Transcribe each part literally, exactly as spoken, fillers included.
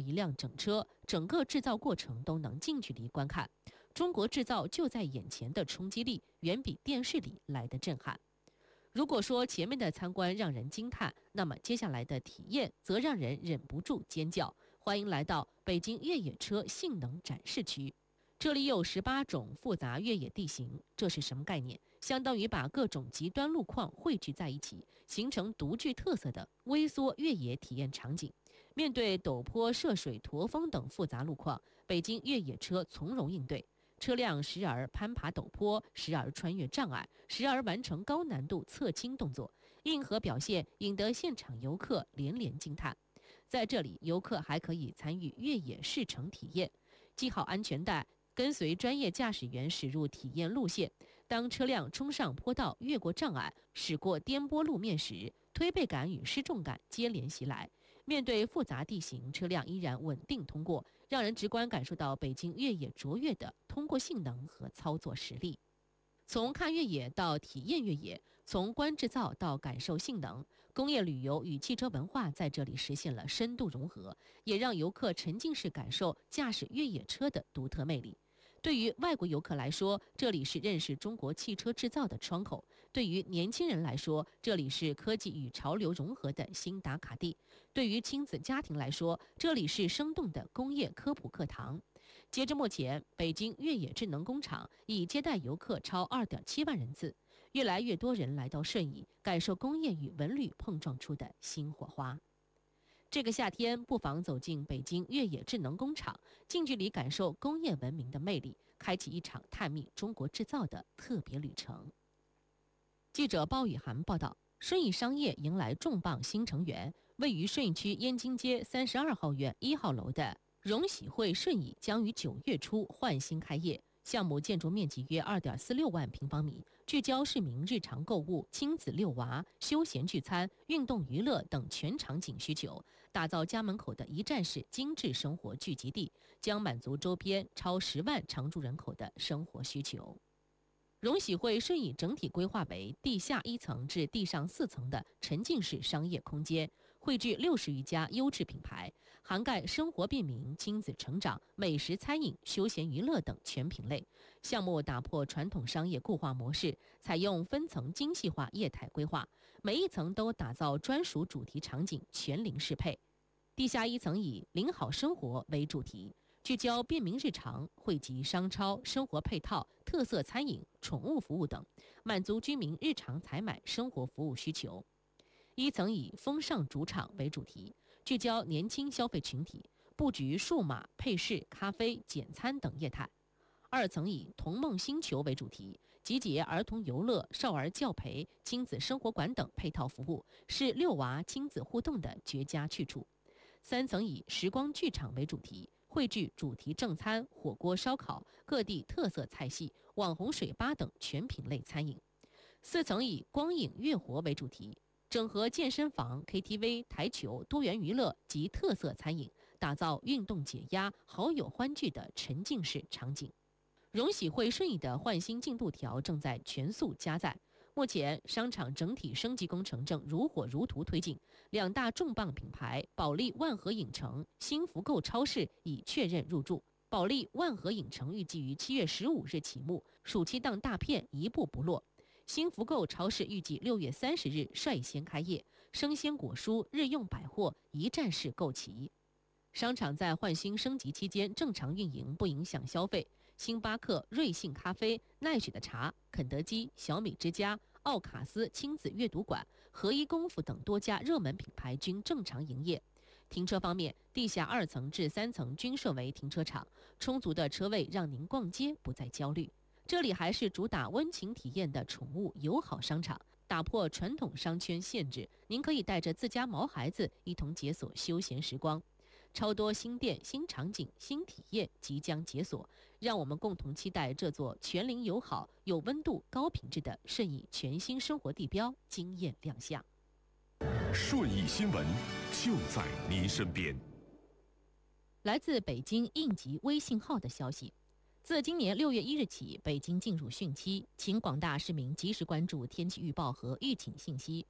一辆整车，整个制造过程都能近距离观看。中国制造就在眼前的冲击力，远比电视里来的震撼。如果说前面的参观让人惊叹，那么接下来的体验则让人忍不住尖叫。欢迎来到北京越野车性能展示区，这里有十八种复杂越野地形，这是什么概念？相当于把各种极端路况汇聚在一起，形成独具特色的微缩越野体验场景。面对陡坡、涉水、驼峰等复杂路况，北京越野车从容应对。车辆时而攀爬陡坡，时而穿越障碍，时而完成高难度侧倾动作，硬核表现引得现场游客连连惊叹。在这里，游客还可以参与越野试乘体验，系好安全带，跟随专业驾驶员驶入体验路线。当车辆冲上坡道、越过障碍、驶过颠簸路面时，推背感与失重感接连袭来。面对复杂地形，车辆依然稳定通过，让人直观感受到北京越野卓越的通过性能和操作实力。从看越野到体验越野，从观制造到感受性能，工业旅游与汽车文化在这里实现了深度融合，也让游客沉浸式感受驾驶越野车的独特魅力。对于外国游客来说，这里是认识中国汽车制造的窗口；对于年轻人来说，这里是科技与潮流融合的新打卡地；对于亲子家庭来说，这里是生动的工业科普课堂。截至目前，北京越野智能工厂已接待游客超 二点七万人次，越来越多人来到顺义，感受工业与文旅碰撞出的新火花。这个夏天，不妨走进北京越野智能工厂，近距离感受工业文明的魅力，开启一场探秘中国制造的特别旅程。记者包雨涵报道，顺义商业迎来重磅新成员，位于顺义区燕京街三十二号院一号楼的荣喜汇顺义将于九月初换新开业。项目建筑面积约 二点四六万平方米，聚焦市民日常购物、亲子遛娃、休闲聚餐、运动娱乐等全场景需求，打造家门口的一站式精致生活聚集地，将满足周边超十万常住人口的生活需求。荣喜汇顺义整体规划为地下一层至地上四层的沉浸式商业空间，汇聚六十余家优质品牌，涵盖生活便民、亲子成长、美食餐饮、休闲娱乐等全品类。项目打破传统商业固化模式，采用分层精细化业态规划，每一层都打造专属主题场景，全零适配。地下一层以领好生活为主题，聚焦便民日常，汇集商超、生活配套、特色餐饮、宠物服务等，满足居民日常采买生活服务需求。一层以风尚主场为主题，聚焦年轻消费群体，布局数码、配饰、咖啡、简餐等业态。二层以童梦星球为主题，集结儿童游乐、少儿教培、亲子生活馆等配套服务，是遛娃亲子互动的绝佳去处。三层以时光剧场为主题，汇聚主题正餐、火锅、烧烤、各地特色菜系、网红水吧等全品类餐饮。四层以光影乐活为主题，整合健身房、K T V、台球、多元娱乐及特色餐饮，打造运动解压、好友欢聚的沉浸式场景。荣喜汇顺义的换新进度条正在全速加载，目前商场整体升级工程正如火如荼推进，两大重磅品牌保利万和影城、新福购超市已确认入驻。保利万和影城预计于七月十五日启幕，暑期档大片一步不落。新福购超市预计六月三十日率先开业，生鲜果蔬、日用百货一站式购齐。商场在换新升级期间正常运营，不影响消费。星巴克、瑞幸咖啡、奈雪的茶、肯德基、小米之家、奥卡斯亲子阅读馆、合一功夫等多家热门品牌均正常营业。停车方面，地下二层至三层均设为停车场，充足的车位让您逛街不再焦虑。这里还是主打温情体验的宠物友好商场，打破传统商圈限制，您可以带着自家毛孩子一同解锁休闲时光。超多新店、新场景、新体验即将解锁，让我们共同期待这座全龄友好、有温度、高品质的顺义全新生活地标惊艳亮相。 顺义新闻就在您身边。 来自北京应急微信号的消息，自今年六月一日起，北京进入汛期，请广大市民及时关注天气预报和预警信息。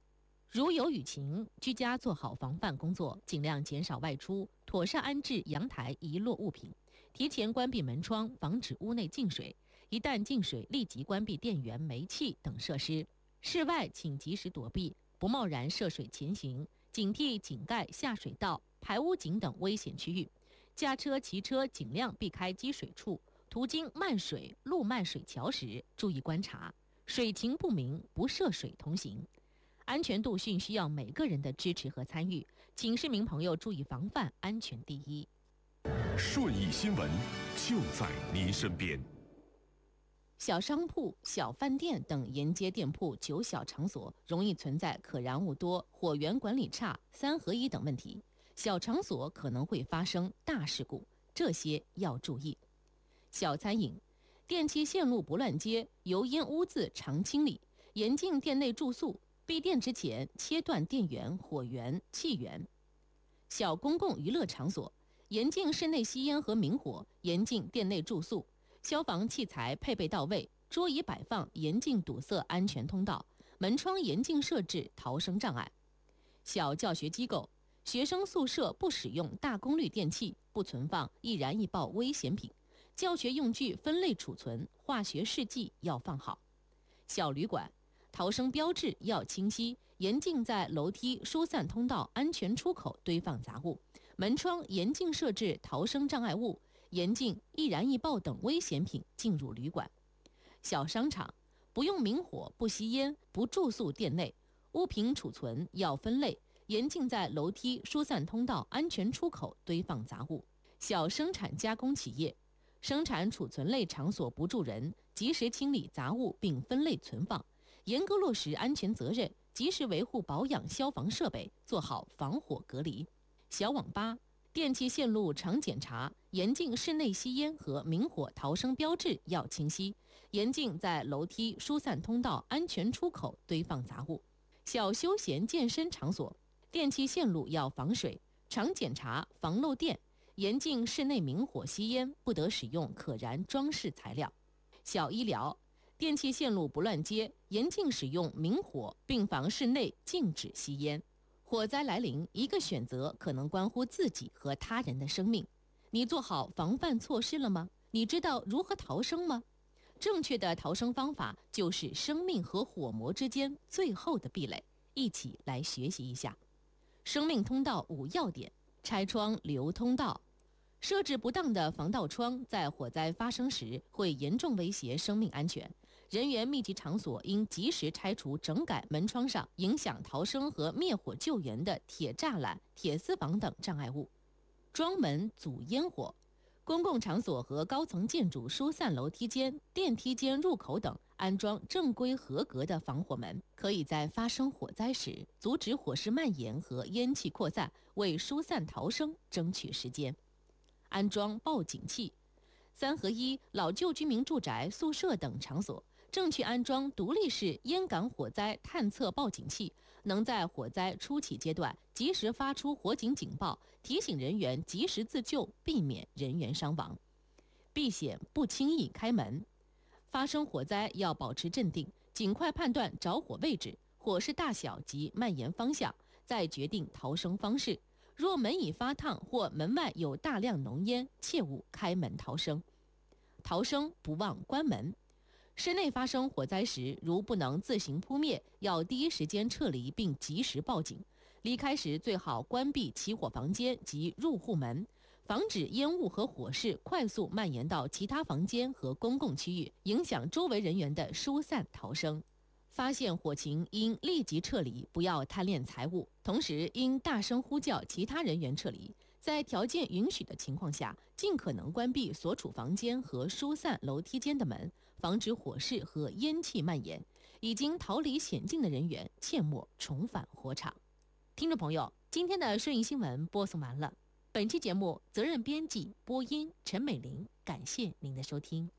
如有雨情，居家做好防范工作，尽量减少外出，妥善安置阳台遗落物品，提前关闭门窗，防止屋内进水。一旦进水，立即关闭电源、煤气等设施。室外请及时躲避，不贸然涉水前行，警惕井盖、下水道、排污井等危险区域。驾车、骑车尽量避开积水处，途经漫水、路漫水桥时，注意观察，水情不明，不涉水同行。安全度训需要每个人的支持和参与，请市民朋友注意防范，安全第一。 顺义新闻就在您身边。 小商铺、小饭店等沿街店铺、酒小场所容易存在可燃物多、火源管理差、三合一等问题，小场所可能会发生大事故，这些要注意。小餐饮，电气线路不乱接，油烟污渍常清理，严禁店内住宿。闭店之前切断电源、火源、气源。小公共娱乐场所，严禁室内吸烟和明火，严禁店内住宿，消防器材配备到位，桌椅摆放严禁堵塞安全通道，门窗严禁设置逃生障碍。小教学机构，学生宿舍不使用大功率电器，不存放易燃易爆危险品，教学用具分类储存，化学试剂要放好。小旅馆，逃生标志要清晰，严禁在楼梯、疏散通道、安全出口堆放杂物，门窗严禁设置逃生障碍物，严禁易燃易爆等危险品进入旅馆。小商场，不用明火、不吸烟、不住宿店内，物品储存要分类，严禁在楼梯、疏散通道、安全出口堆放杂物。小生产加工企业，生产储存类场所不住人，及时清理杂物并分类存放，严格落实安全责任，及时维护保养消防设备，做好防火隔离。小网吧，电气线路常检查，严禁室内吸烟和明火逃生标志要清晰，严禁在楼梯、疏散通道、安全出口堆放杂物。小休闲健身场所，电气线路要防水，常检查防漏电，严禁室内明火吸烟，不得使用可燃装饰材料。小医疗，电气线路不乱接，严禁使用明火，病房室内禁止吸烟。火灾来临，一个选择可能关乎自己和他人的生命。你做好防范措施了吗？你知道如何逃生吗？正确的逃生方法就是生命和火魔之间最后的壁垒，一起来学习一下。生命通道五要点：拆窗留通道。设置不当的防盗窗，在火灾发生时会严重威胁生命安全。人员密集场所应及时拆除整改门窗上影响逃生和灭火救援的铁栅栏、铁丝网等障碍物。装门阻烟火，公共场所和高层建筑疏散楼梯间、电梯间入口等安装正规合格的防火门，可以在发生火灾时阻止火势蔓延和烟气扩散，为疏散逃生争取时间。安装报警器，三合一、老旧居民住宅、宿舍等场所正确安装独立式烟感火灾探测报警器，能在火灾初期阶段及时发出火警警报，提醒人员及时自救，避免人员伤亡。避险不轻易开门，发生火灾要保持镇定，尽快判断着火位置、火势大小及蔓延方向，再决定逃生方式。若门已发烫或门外有大量浓烟，切勿开门逃生。逃生不忘关门。室内发生火灾时，如不能自行扑灭，要第一时间撤离并及时报警。离开时最好关闭起火房间及入户门，防止烟雾和火势快速蔓延到其他房间和公共区域，影响周围人员的疏散逃生。发现火情应立即撤离，不要贪恋财物，同时应大声呼叫其他人员撤离。在条件允许的情况下，尽可能关闭所处房间和疏散楼梯间的门，防止火势和烟气蔓延。已经逃离险境的人员切莫重返火场。听众朋友，今天的顺义新闻播送完了。本期节目责任编辑播音陈美玲，感谢您的收听。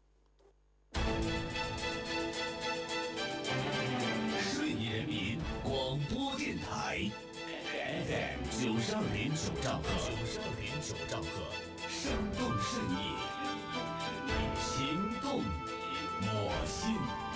顺义人民广播电台 F M 九十二点九兆赫，九十二点九兆赫，生动顺义，行动我心。